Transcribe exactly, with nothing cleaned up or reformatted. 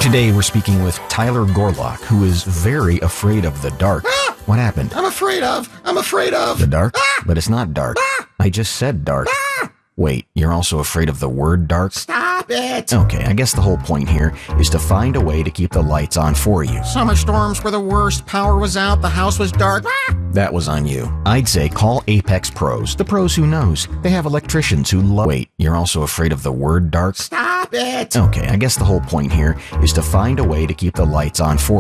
Today we're speaking with Tyler Gorlock, who is very afraid of the dark. Ah! What happened? I'm afraid of. I'm afraid of. The dark? Ah! But it's not dark. Ah! I just said dark. Ah! Wait, you're also afraid of the word dark? Stop it. Okay, I guess the whole point here is to find a way to keep the lights on for you. Summer storms were the worst. Power was out. The house was dark. Ah! That was on you. I'd say call Apex Pros. The pros who knows. They have electricians who love... Wait, you're also afraid of the word dark? Stop it. Okay, I guess the whole point here is to find a way to keep the lights on for